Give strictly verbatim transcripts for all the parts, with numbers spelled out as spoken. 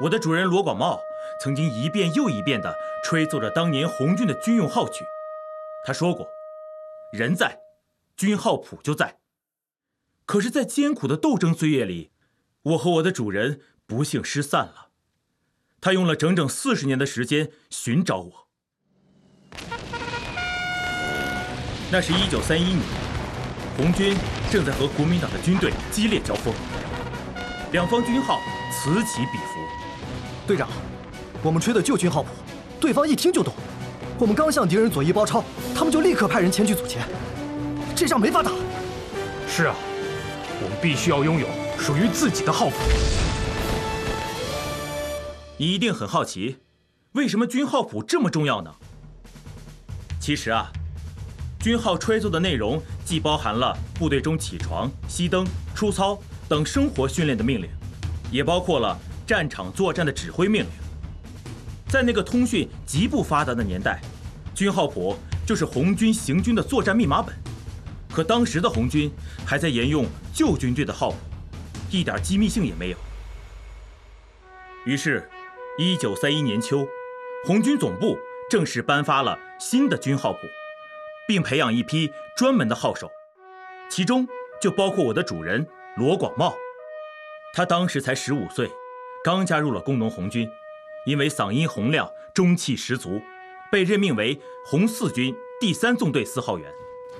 我的主人罗广茂曾经一遍又一遍地吹奏着当年红军的军用号曲。他说过，人在，军号谱就在。可是在艰苦的斗争岁月里，我和我的主人不幸失散了。他用了整整四十年的时间寻找我。那是一九三一年，红军正在和国民党的军队激烈交锋，两方军号此起彼伏。 队长，我们吹的旧军号谱，对方一听就懂。我们刚向敌人左翼包抄，他们就立刻派人前去阻截，这仗没法打。 是啊，我们必须要拥有属于自己的号谱。 你一定很好奇，为什么军号谱这么重要呢？其实啊，军号吹奏的内容既包含了部队中起床、熄灯、出操等生活训练的命令，也包括了战场作战的指挥命令。在那个通讯极不发达的年代，军号谱就是红军行军的作战密码本。可当时的红军还在沿用旧军队的号谱，一点机密性也没有。于是一九三一年秋，红军总部正式颁发了新的军号谱，并培养一批专门的号手，其中就包括我的主人罗广茂。他当时才十五岁，刚加入了工农红军，因为嗓音洪亮，中气十足，被任命为红四军第三纵队四号员。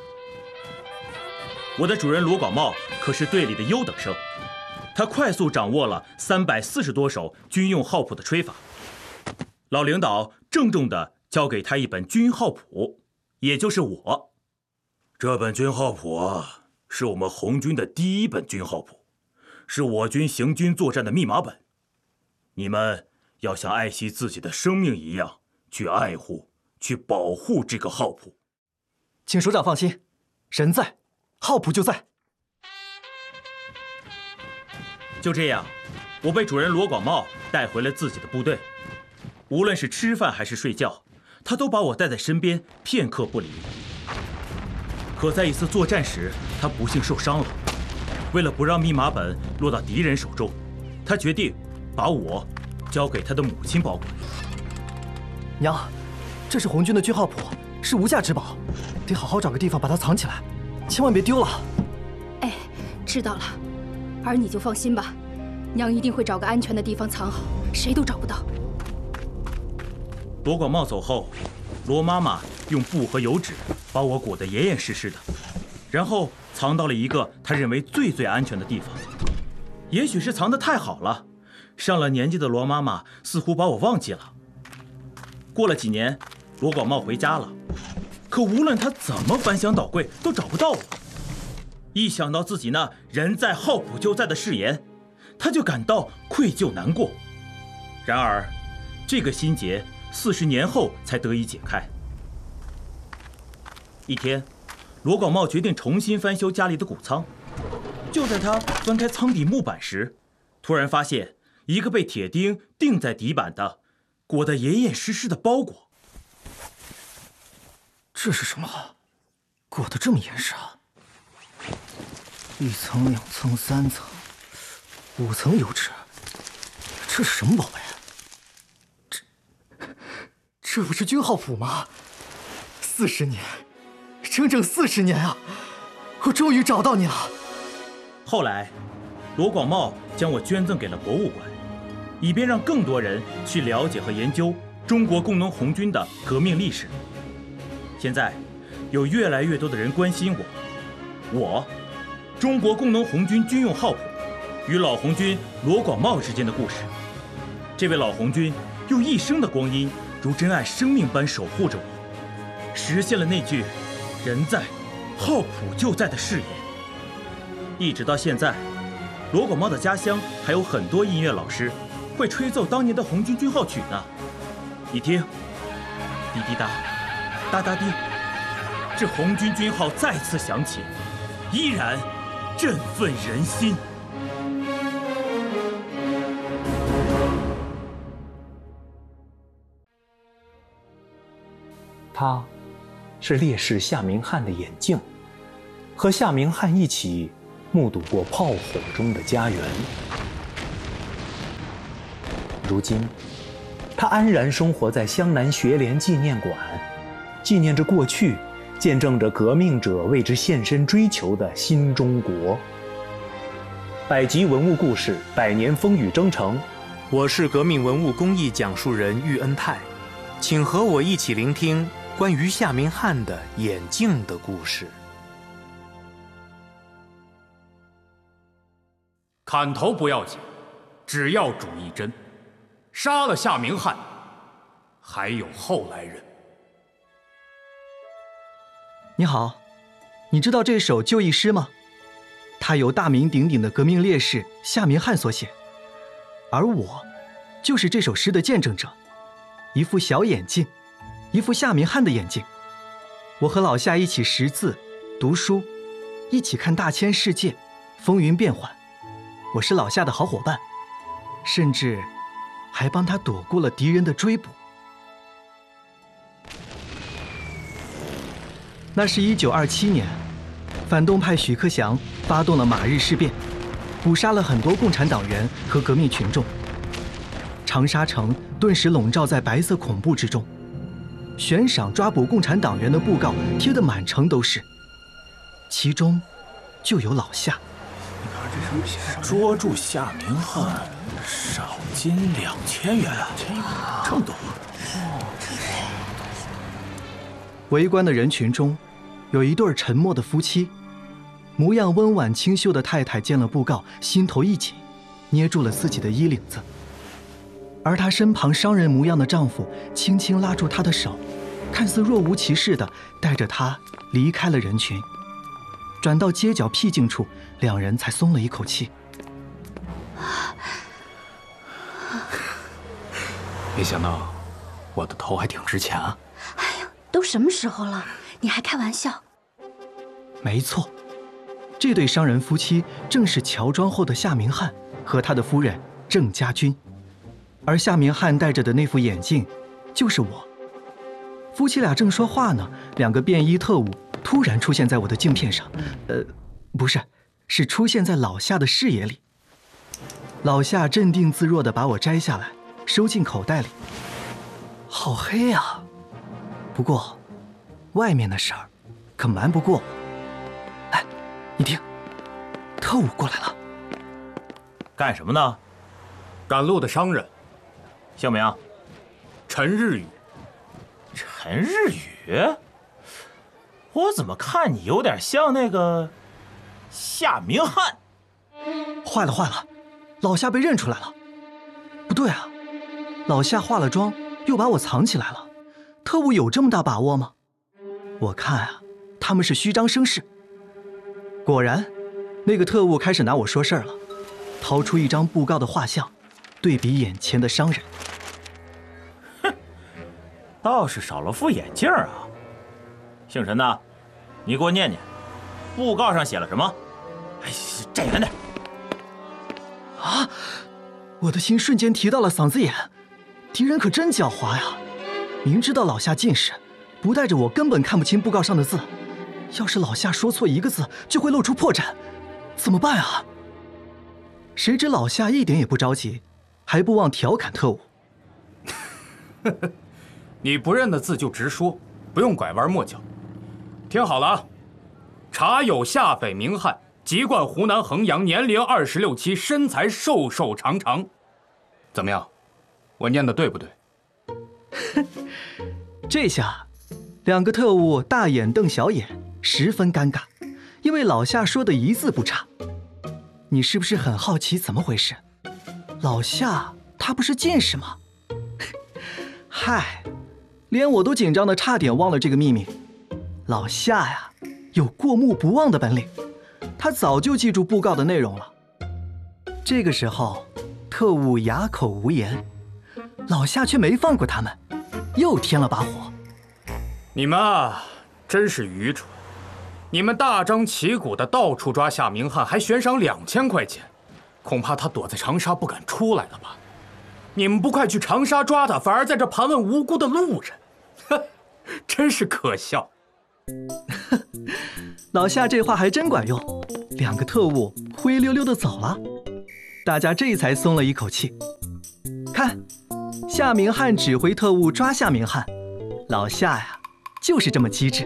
我的主人罗广茂可是队里的优等生，他快速掌握了三百四十多首军用号谱的吹法。老领导郑重地交给他一本军号谱，也就是我。这本军号谱啊，是我们红军的第一本军号谱，是我军行军作战的密码本。你们要像爱惜自己的生命一样去爱护、去保护这个号谱。 请首长放心，人在，号谱就在。 就这样，我被主人罗广茂带回了自己的部队。无论是吃饭还是睡觉，他都把我带在身边，片刻不离。可在一次作战时，他不幸受伤了。为了不让密码本落到敌人手中，他决定把我交给他的母亲保管。 娘，这是红军的军号谱，是无价之宝，得好好找个地方把它藏起来，千万别丢了。 哎，知道了，儿你就放心吧，娘一定会找个安全的地方藏好，谁都找不到。 罗广茂走后，罗妈妈用布和油纸把我裹得严严实实的，然后藏到了一个她认为最最安全的地方。也许是藏得太好了，上了年纪的罗妈妈似乎把我忘记了。过了几年，罗广茂回家了，可无论他怎么翻箱倒柜，都找不到我。一想到自己那人在号谱就在的誓言，他就感到愧疚难过。然而，这个心结四十年后才得以解开。一天，罗广茂决定重新翻修家里的谷仓。就在他翻开仓底木板时，突然发现一个被铁钉钉在底板的、裹得严严实实的包裹。 这是什么？裹得这么严实啊！一层、两层、三层、五层油纸，这是什么宝贝？这这不是军号谱吗？四十年，整整四十年啊！我终于找到你了。 后来，罗广茂将我捐赠给了博物馆，以便让更多人去了解和研究中国工农红军的革命历史。现在，有越来越多的人关心我，我，中国工农红军军用号谱与老红军罗广茂之间的故事。这位老红军用一生的光阴，如珍爱生命般守护着我，实现了那句“人在，号谱就在”的誓言。一直到现在，罗广茂的家乡还有很多音乐老师会吹奏当年的红军军号曲呢。你听，滴滴答，哒哒滴，这红军军号再次响起，依然振奋人心。 他是烈士夏明翰的眼镜，和夏明翰一起目睹过炮火中的家园。 如今，他安然生活在湘南学联纪念馆，纪念着过去，见证着革命者为之献身追求的新中国。百集文物故事，百年风雨征程。我是革命文物工艺讲述人喻恩泰，请和我一起聆听关于夏明翰的眼镜的故事。 砍头不要紧，只要主一针。杀了夏明翰，还有后来人。 你好，你知道这首就义诗吗？它由大名鼎鼎的革命烈士夏明翰所写，而我就是这首诗的见证者。一副小眼镜，一副夏明翰的眼镜。我和老夏一起识字、读书，一起看大千世界，风云变幻。我是老夏的好伙伴，甚至还帮他躲过了敌人的追捕。那是一九二七年，反动派许克祥发动了马日事变，捕杀了很多共产党员和革命群众。长沙城顿时笼罩在白色恐怖之中，悬赏抓捕共产党员的布告贴得满城都是，其中就有老夏。 捉住夏明翰，赏金两千元啊！这么多！ 围观的人群中，有一对沉默的夫妻，模样温婉清秀的太太见了布告，心头一紧，捏住了自己的衣领子。而她身旁商人模样的丈夫轻轻拉住她的手，看似若无其事地带着她离开了人群。转到街角僻静处，两人才松了一口气。 没想到我的头还挺值钱啊！ 哎呀，都什么时候了，你还开玩笑？ 没错，这对商人夫妻正是乔装后的夏明翰和他的夫人郑家军，而夏明翰戴着的那副眼镜就是我。夫妻俩正说话呢，两个便衣特务突然出现在我的镜片上，呃，不是，是出现在老夏的视野里。老夏镇定自若地把我摘下来，收进口袋里。好黑呀！不过，外面的事儿可瞒不过我。哎，你听，特务过来了。 干什么呢？ 赶路的商人， 姓名？ 陈日宇。 陈日宇？我怎么看你有点像那个夏明翰？ 坏了坏了，老夏被认出来了。不对啊，老夏化了妆又把我藏起来了，特务有这么大把握吗？我看啊，他们是虚张声势。果然，那个特务开始拿我说事儿了，掏出一张布告的画像，对比眼前的商人。 哼，倒是少了副眼镜啊。姓陈的，你给我念念，布告上写了什么？哎，站远点。 啊！我的心瞬间提到了嗓子眼，敌人可真狡猾呀！明知道老夏近视，不带着我根本看不清布告上的字。要是老夏说错一个字，就会露出破绽，怎么办啊？谁知老夏一点也不着急，还不忘调侃特务：“ 你不认的字就直说，不用拐弯抹角。听好了啊，查有夏匪明翰。”籍贯湖南衡阳，年龄二十六七，身材瘦瘦长长，怎么样？我念的对不对？ 这下，两个特务大眼瞪小眼，十分尴尬，因为老夏说的一字不差。你是不是很好奇怎么回事？老夏他不是近视吗？嗨，连我都紧张的差点忘了这个秘密。老夏呀，有过目不忘的本领。他早就记住布告的内容了。这个时候，特务哑口无言，老夏却没放过他们，又添了把火。 你们啊，真是愚蠢！你们大张旗鼓的到处抓夏明翰，还悬赏两千块钱，恐怕他躲在长沙不敢出来了吧？你们不快去长沙抓他，反而在这盘问无辜的路人，呵，真是可笑。 老夏这话还真管用，两个特务灰溜溜的走了，大家这才松了一口气。看看，夏明翰指挥特务抓夏明翰，老夏呀，就是这么机智。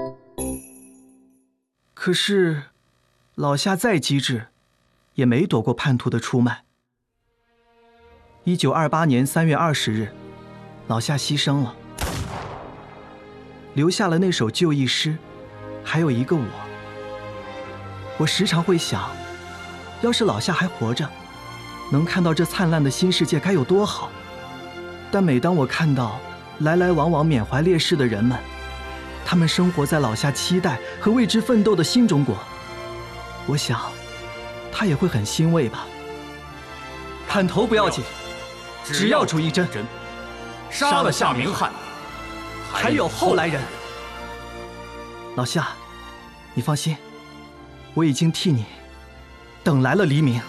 可是，老夏再机智，也没躲过叛徒的出卖。一九二八年三月二十日，老夏牺牲了，留下了那首就义诗，还有一个我。我时常会想，要是老夏还活着，能看到这灿烂的新世界该有多好。但每当我看到来来往往缅怀烈士的人们，他们生活在老夏期待和为之奋斗的新中国，我想他也会很欣慰吧。砍头不要紧，只要出一针。 杀了夏明翰， 还有后来人。老夏，你放心，我已经替你等来了黎明。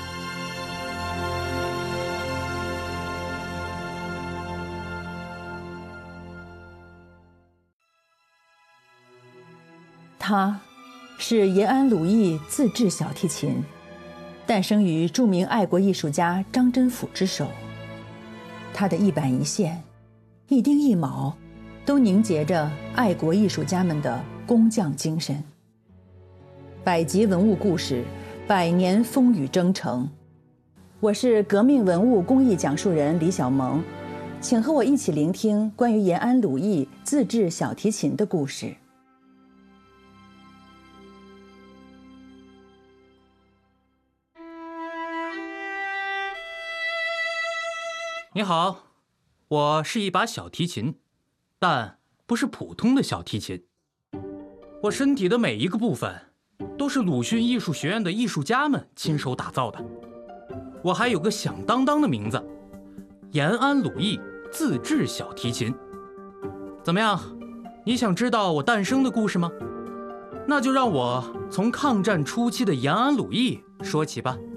他是延安鲁艺自制小提琴，诞生于著名爱国艺术家张真甫之手。他的一板一线、一丁一卯，都凝结着爱国艺术家们的工匠精神。百集文物故事，百年风雨征程。我是革命文物工艺讲述人李小萌，请和我一起聆听关于延安鲁艺自制小提琴的故事。 你好，我是一把小提琴，但不是普通的小提琴。我身体的每一个部分都是鲁迅艺术学院的艺术家们亲手打造的。我还有个响当当的名字，延安鲁艺自制小提琴。怎么样，你想知道我诞生的故事吗？那就让我从抗战初期的延安鲁艺说起吧。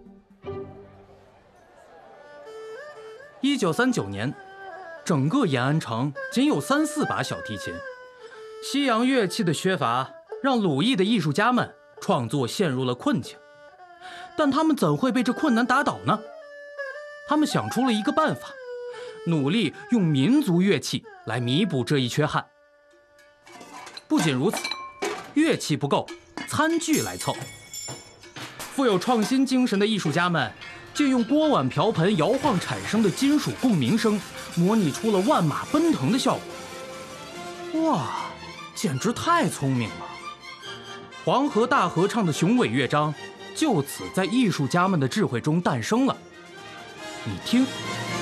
一九三九年，整个延安城仅有三四把小提琴，西洋乐器的缺乏让鲁艺的艺术家们创作陷入了困境。但他们怎会被这困难打倒呢？他们想出了一个办法，努力用民族乐器来弥补这一缺憾。不仅如此，乐器不够，餐具来凑。富有创新精神的艺术家们借用锅碗瓢盆摇晃产生的金属共鸣声，模拟出了万马奔腾的效果。哇，简直太聪明了！黄河大合唱的雄伟乐章就此在艺术家们的智慧中诞生了。你听，